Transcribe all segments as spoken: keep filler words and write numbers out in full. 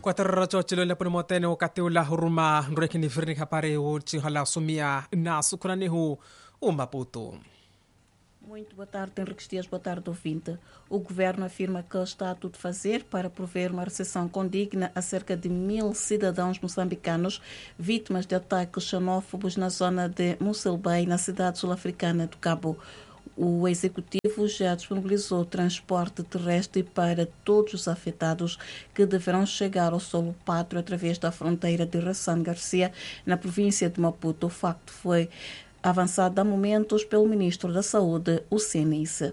Quatro chochilo le ponmotene o kateula huruma rekini firni kapare o chinhala sumia na sukrani hu o Maputo. Muito boa tarde, Henrique Dias. Boa tarde, ouvinte. O governo afirma que está a tudo fazer para prover uma recepção condigna a cerca de mil cidadãos moçambicanos vítimas de ataques xenófobos na zona de Mossel Bay, na cidade sul-africana do Cabo. O executivo já disponibilizou transporte terrestre para todos os afetados que deverão chegar ao solo pátrio através da fronteira de Ração Garcia, na província de Maputo. O facto foi avançado há momentos pelo Ministro da Saúde, o Senis.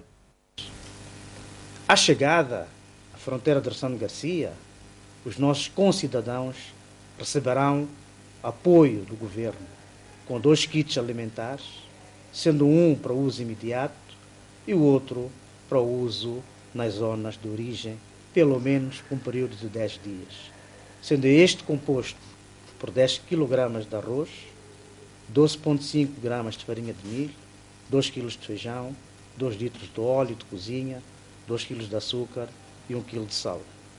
À chegada à fronteira de Ração Garcia, os nossos concidadãos receberão apoio do governo com dois kits alimentares, sendo um para uso imediato e o outro para uso nas zonas de origem, pelo menos por um período de dez dias. Sendo este composto por dez quilogramas de arroz, doze vírgula cinco gramas de farinha de milho, dois quilos de feijão, dois litros de óleo de cozinha, dois quilos de açúcar e um quilo de sal.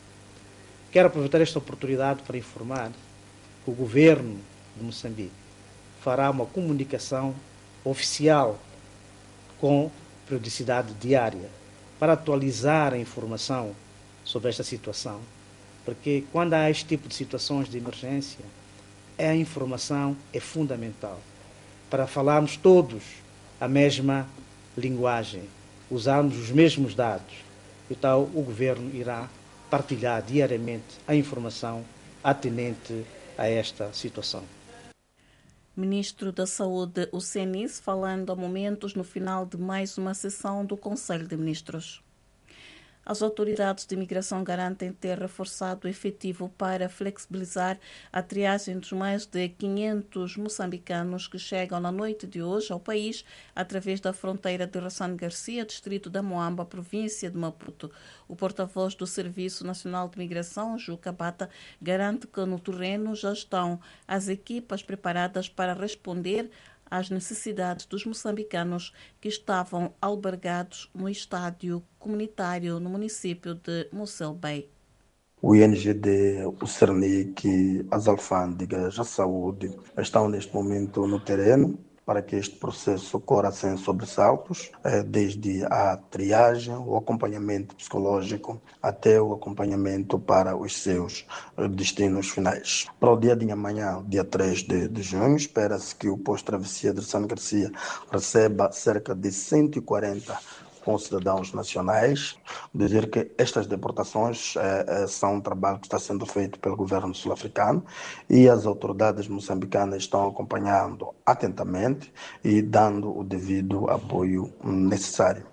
Quero aproveitar esta oportunidade para informar que o governo de Moçambique fará uma comunicação oficial com periodicidade diária para atualizar a informação sobre esta situação, porque quando há este tipo de situações de emergência, a informação é fundamental para falarmos todos a mesma linguagem, usarmos os mesmos dados. Então, o governo irá partilhar diariamente a informação atinente a esta situação. Ministro da Saúde, o Senis, falando a momentos no final de mais uma sessão do Conselho de Ministros. As autoridades de imigração garantem ter reforçado o efetivo para flexibilizar a triagem dos mais de quinhentos moçambicanos que chegam na noite de hoje ao país através da fronteira de Ração Garcia, distrito da Moamba, província de Maputo. O porta-voz do Serviço Nacional de Imigração, Juca Bata, garante que no terreno já estão as equipas preparadas para responder às necessidades dos moçambicanos que estavam albergados no estádio comunitário no município de Mossel Bay. O I N G D, o Cernic e as alfândegas, a saúde estão neste momento no terreno para que este processo ocorra sem sobressaltos, desde a triagem, o acompanhamento psicológico até o acompanhamento para os seus destinos finais. Para o dia de amanhã, dia três de junho, espera-se que o posto Travessia de Ração Garcia receba cerca de cento e quarenta com cidadãos nacionais. Dizer que estas deportações eh, são um trabalho que está sendo feito pelo governo sul-africano e as autoridades moçambicanas estão acompanhando atentamente e dando o devido apoio necessário.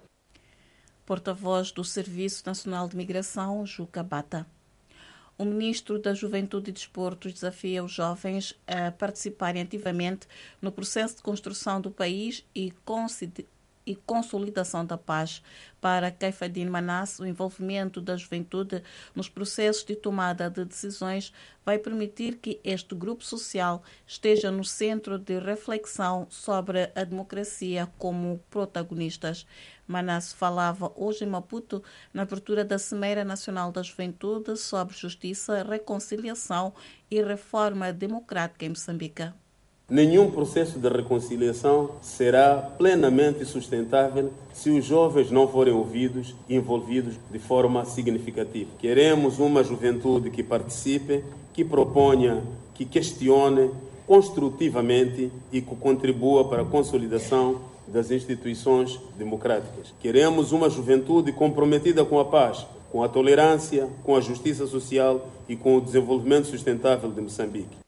Porta-voz do Serviço Nacional de Migração, Juca Bata. O Ministro da Juventude e Desportos desafia os jovens a participarem ativamente no processo de construção do país e considerar e consolidação da paz. Para Caifadine Manasse, o envolvimento da juventude nos processos de tomada de decisões vai permitir que este grupo social esteja no centro de reflexão sobre a democracia como protagonistas. Manasse falava hoje em Maputo na abertura da Cimeira Nacional da Juventude sobre Justiça, Reconciliação e Reforma Democrática em Moçambique. Nenhum processo de reconciliação será plenamente sustentável se os jovens não forem ouvidos e envolvidos de forma significativa. Queremos uma juventude que participe, que proponha, que questione construtivamente e que contribua para a consolidação das instituições democráticas. Queremos uma juventude comprometida com a paz, com a tolerância, com a justiça social e com o desenvolvimento sustentável de Moçambique.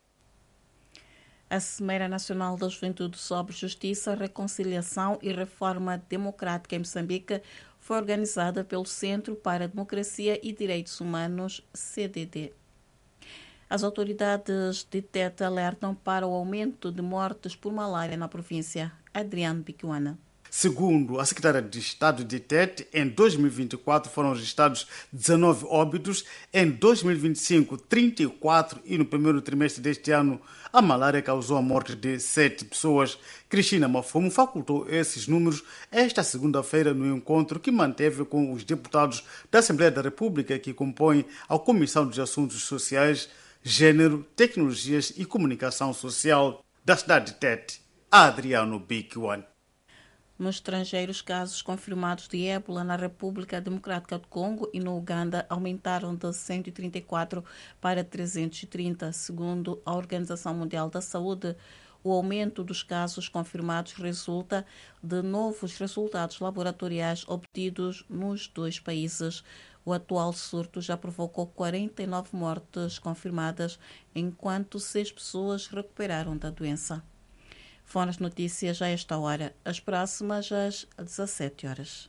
A Cimeira Nacional da Juventude sobre Justiça, Reconciliação e Reforma Democrática em Moçambique foi organizada pelo Centro para a Democracia e Direitos Humanos, C D D. As autoridades de Tete alertam para o aumento de mortes por malária na província. Adriano Bicuana. Segundo a secretária de Estado de Tete, em dois mil e vinte e quatro foram registrados dezanove óbitos, em dois mil e vinte e cinco, trinta e quatro e no primeiro trimestre deste ano a malária causou a morte de sete pessoas. Cristina Mafumo facultou esses números esta segunda-feira no encontro que manteve com os deputados da Assembleia da República que compõem a Comissão dos Assuntos Sociais, Gênero, Tecnologias e Comunicação Social da cidade de Tete. Adriano Bikiwan. No estrangeiro, os casos confirmados de ébola na República Democrática do Congo e no Uganda aumentaram de cento e trinta e quatro para trezentos e trinta. Segundo a Organização Mundial da Saúde, o aumento dos casos confirmados resulta de novos resultados laboratoriais obtidos nos dois países. O atual surto já provocou quarenta e nove mortes confirmadas, enquanto seis pessoas recuperaram da doença. Foram as notícias a esta hora. As próximas às dezassete horas.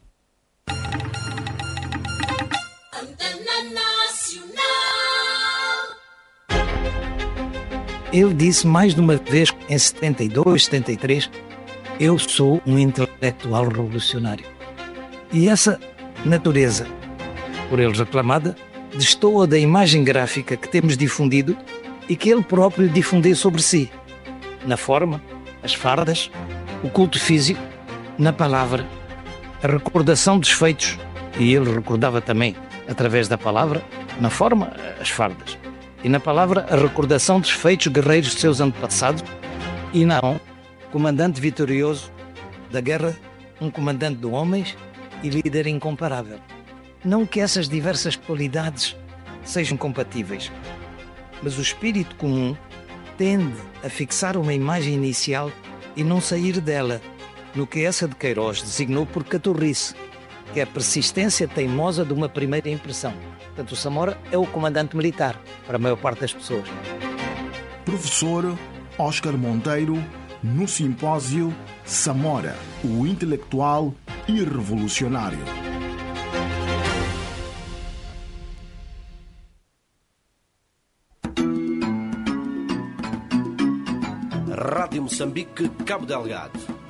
Ele disse mais de uma vez, em setenta e dois, setenta e três, eu sou um intelectual revolucionário. E essa natureza, por ele reclamada, destoa da imagem gráfica que temos difundido e que ele próprio difundiu sobre si, na forma, as fardas, o culto físico, na palavra, a recordação dos feitos, e ele recordava também, através da palavra, na forma, as fardas, e na palavra, a recordação dos feitos guerreiros de seus antepassados, e na mão, comandante vitorioso da guerra, um comandante de homens e líder incomparável. Não que essas diversas qualidades sejam compatíveis, mas o espírito comum tende a fixar uma imagem inicial e não sair dela, no que essa de Queiroz designou por caturrice, que é a persistência teimosa de uma primeira impressão. Portanto, o Samora é o comandante militar, para a maior parte das pessoas. Professor Oscar Monteiro, no simpósio Samora, o intelectual e revolucionário. Rádio Moçambique, Cabo Delgado.